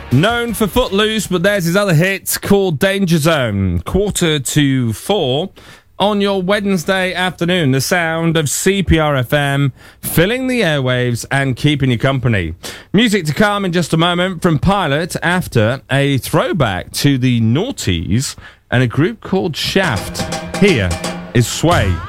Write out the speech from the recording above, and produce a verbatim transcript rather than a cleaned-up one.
Known for Footloose, but there's his other hit called Danger Zone. Quarter to four on your Wednesday afternoon. The sound of C P R F M filling the airwaves and keeping you company. Music to come in just a moment from Pilot after a throwback to the Naughties and a group called Shaft. Here is Sway.